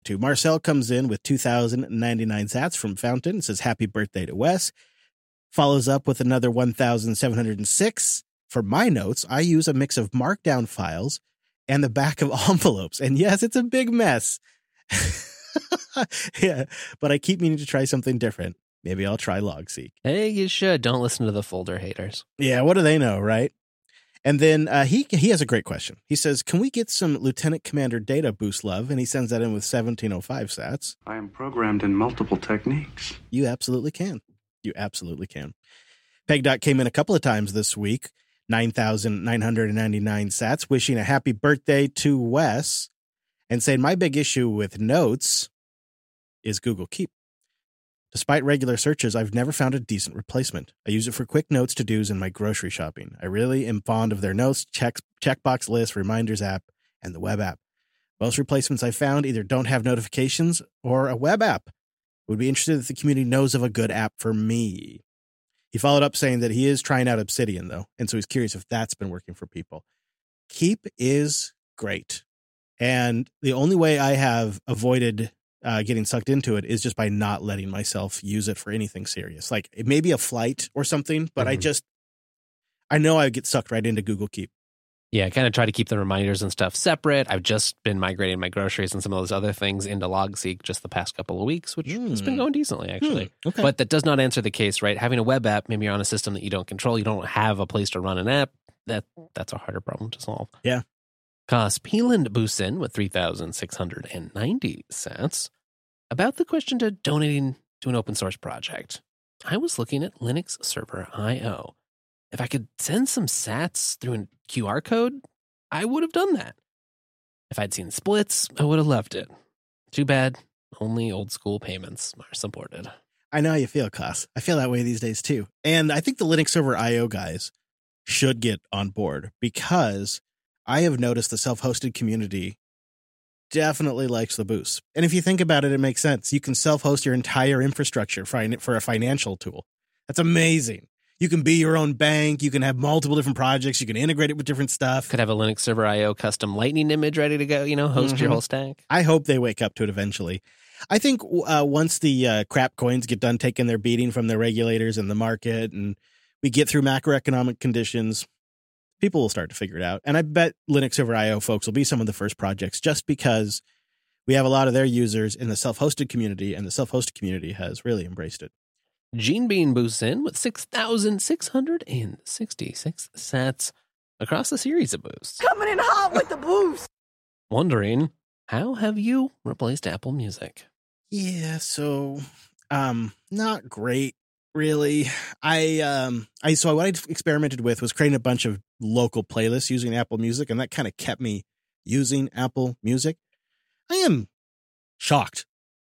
Marcel comes in with 2,099 sats from Fountain. It says, happy birthday to Wes. Follows up with another 1,706. For my notes, I use a mix of markdown files and the back of envelopes. And yes, it's a big mess. Yeah, but I keep meaning to try something different. Maybe I'll try Logseek. Hey, you should. Don't listen to the folder haters. Yeah, what do they know, right? And then he has a great question. He says, can we get some Lieutenant Commander data boost love? And he sends that in with 1705 sats. I am programmed in multiple techniques. You absolutely can. You absolutely can. PegDot came in a couple of times this week, 9,999 sats, wishing a happy birthday to Wes and saying, my big issue with notes is Google Keep. Despite regular searches, I've never found a decent replacement. I use it for quick notes to-dos in my grocery shopping. I really am fond of their notes, checkbox list, reminders app, and the web app. Most replacements I've found either don't have notifications or a web app. Would be interested if the community knows of a good app for me. He followed up saying that he is trying out Obsidian, though, and so he's curious if that's been working for people. Keep is great. And the only way I have avoided getting sucked into it is just by not letting myself use it for anything serious. Like it may be a flight or something, but I know I get sucked right into Google Keep. Yeah, I kind of try to keep the reminders and stuff separate. I've just been migrating my groceries and some of those other things into Logseek just the past couple of weeks, which has been going decently, actually. Okay. But that does not answer the case, right? Having a web app, maybe you're on a system that you don't control, you don't have a place to run an app, that's a harder problem to solve. Yeah. Cos Peeland boosts in with 3,690 cents. About the question to donating to an open source project, I was looking at Linux Server IO. If I could send some sats through a QR code, I would have done that. If I'd seen splits, I would have loved it. Too bad, only old school payments are supported. I know how you feel, Cos. I feel that way these days, too. And I think the Linux Server IO guys should get on board because I have noticed the self-hosted community definitely likes the boost. And if you think about it, it makes sense. You can self-host your entire infrastructure for a financial tool. That's amazing. You can be your own bank. You can have multiple different projects. You can integrate it with different stuff. Could have a Linux Server IO custom Lightning image ready to go, host your whole stack. I hope they wake up to it eventually. I think once the crap coins get done taking their beating from the regulators and the market and we get through macroeconomic conditions, people will start to figure it out. And I bet Linux Server IO folks will be some of the first projects just because we have a lot of their users in the self-hosted community and the self-hosted community has really embraced it. Gene Bean boosts in with 6,666 sats across a series of boosts. Coming in hot with the boost. Wondering, how have you replaced Apple Music? Yeah, so not great, really. So what I experimented with was creating a bunch of local playlists using Apple Music, and that kind of kept me using Apple Music. I am shocked,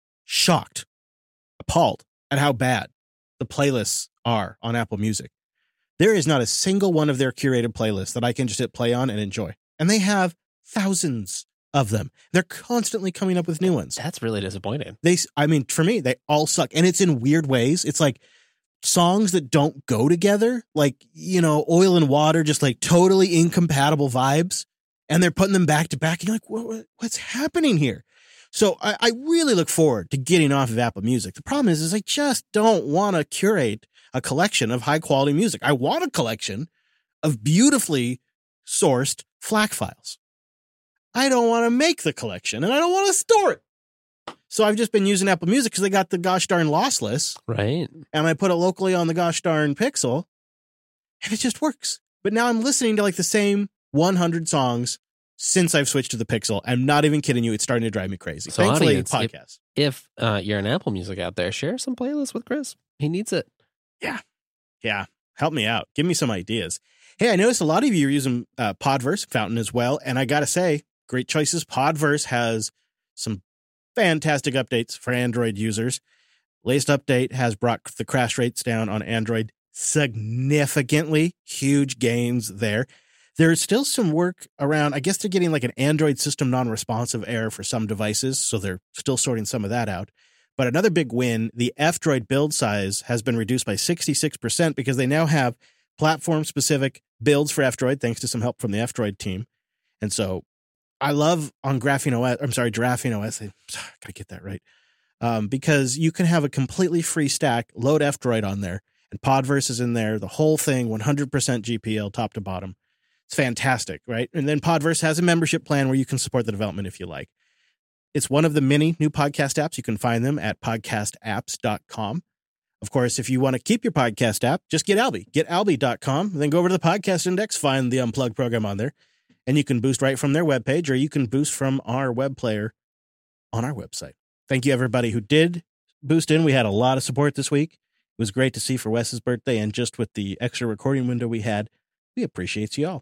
appalled at how bad the playlists are on Apple Music. There is not a single one of their curated playlists that I can just hit play on and enjoy. And they have thousands of them. They're constantly coming up with new ones. That's really disappointing. For me, they all suck. And it's in weird ways. It's like songs that don't go together, like, Oil and Water, just like totally incompatible vibes. And they're putting them back to back. And you're like, what's happening here? So I really look forward to getting off of Apple Music. The problem is I just don't want to curate a collection of high quality music. I want a collection of beautifully sourced FLAC files. I don't want to make the collection and I don't want to store it. So I've just been using Apple Music because they got the gosh darn lossless. Right. And I put it locally on the gosh darn Pixel and it just works. But now I'm listening to like the same 100 songs since I've switched to the Pixel. I'm not even kidding you. It's starting to drive me crazy. So thankfully, audience, podcasts. If you're an Apple Music out there, share some playlists with Chris. He needs it. Yeah. Help me out. Give me some ideas. Hey, I noticed a lot of you are using Podverse, Fountain as well. And I got to say, great choices. Podverse has some fantastic updates for Android users. Latest update has brought the crash rates down on Android significantly. Huge gains there. There's still some work around. I guess they're getting like an Android system non-responsive error for some devices, so they're still sorting some of that out. But another big win, the F-Droid build size has been reduced by 66% because they now have platform-specific builds for F-Droid, thanks to some help from the F-Droid team. And so I love on Graphene OS, I gotta get that right. Because you can have a completely free stack, load F-Droid on there, and Podverse is in there, the whole thing, 100% GPL, top to bottom. It's fantastic, right? And then Podverse has a membership plan where you can support the development if you like. It's one of the many new podcast apps. You can find them at podcastapps.com. Of course, if you want to keep your podcast app, just get Alby. Get Alby.com, then go over to the podcast index, find the Unplugged program on there, and you can boost right from their webpage, or you can boost from our web player on our website. Thank you, everybody who did boost in. We had a lot of support this week. It was great to see for Wes's birthday, and just with the extra recording window we had, we appreciate you all.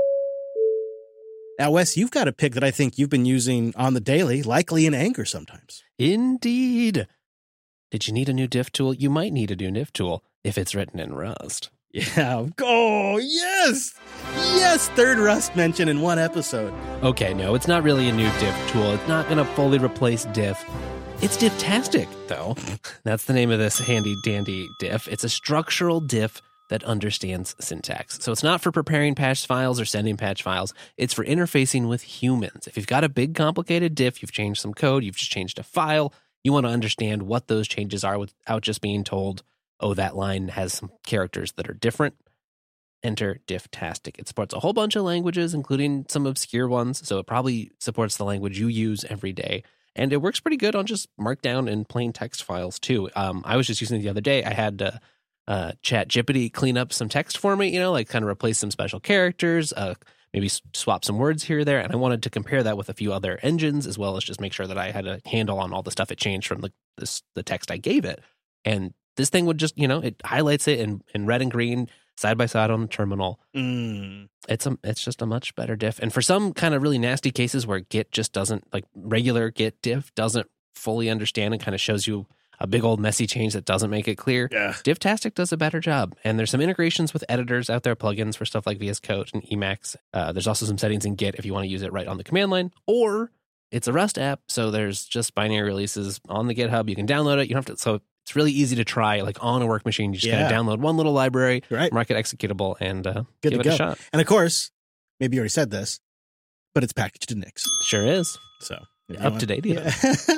Now, Wes, you've got a pick that I think you've been using on the daily, likely in anger sometimes. Indeed. Did you need a new diff tool? You might need a new diff tool if it's written in Rust. Yeah. Oh, yes. Yes. Third Rust mention in one episode. Okay, no, it's not really a new diff tool. It's not going to fully replace diff. It's Difftastic, though. That's the name of this handy-dandy diff. It's a structural diff that understands syntax. So it's not for preparing patch files or sending patch files. It's for interfacing with humans. If you've got a big, complicated diff, you've changed some code, you've just changed a file, you want to understand what those changes are without just being told, oh, that line has some characters that are different. Enter Difftastic. It supports a whole bunch of languages, including some obscure ones, so it probably supports the language you use every day. And it works pretty good on just Markdown and plain text files, too. I was just using it the other day. I had ChatGPT clean up some text for me, like kind of replace some special characters, maybe swap some words here or there. And I wanted to compare that with a few other engines, as well as just make sure that I had a handle on all the stuff it changed from the text I gave it. And this thing would just, it highlights it in red and green side by side on the terminal. It's just a much better diff. And for some kind of really nasty cases where Git just doesn't, like regular Git diff doesn't fully understand and kind of shows you a big old messy change that doesn't make it clear, Difftastic does a better job. And there's some integrations with editors out there, plugins for stuff like VS Code and Emacs. There's also some settings in Git if you want to use it right on the command line, or it's a Rust app, so there's just binary releases on the GitHub. You can download it. You don't have to. So it's really easy to try, like on a work machine. You just got to download one little library, mark it executable, and give it a shot. And of course, maybe you already said this, but it's packaged in Nix. Sure is. So up to date. Yeah.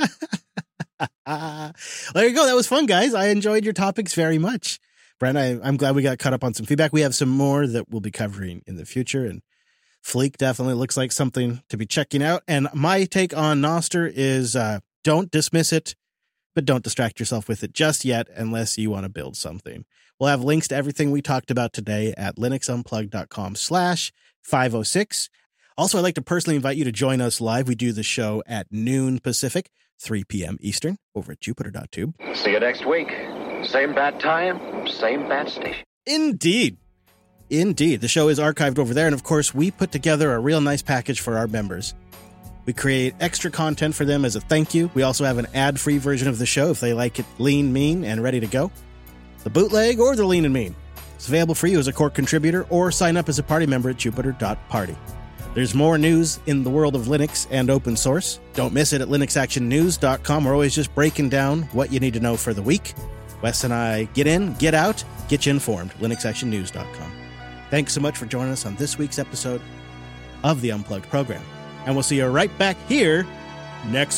There you go. That was fun, guys. I enjoyed your topics very much. Brent, I'm glad we got caught up on some feedback. We have some more that we'll be covering in the future, and Fleek definitely looks like something to be checking out. And my take on Nostr is don't dismiss it, but don't distract yourself with it just yet unless you want to build something. We'll have links to everything we talked about today at linuxunplugged.com/506. Also, I'd like to personally invite you to join us live. We do the show at noon Pacific, 3 p.m. Eastern, over at Jupiter.tube. See you next week. Same bat time, same bat station. Indeed. The show is archived over there. And of course, we put together a real nice package for our members. We create extra content for them as a thank you. We also have an ad-free version of the show if they like it lean, mean, and ready to go. The bootleg or the lean and mean. It's available for you as a core contributor or sign up as a party member at Jupiter.party. There's more news in the world of Linux and open source. Don't miss it at linuxactionnews.com. We're always just breaking down what you need to know for the week. Wes and I get in, get out, get you informed. linuxactionnews.com. Thanks so much for joining us on this week's episode of the Unplugged program. And we'll see you right back here next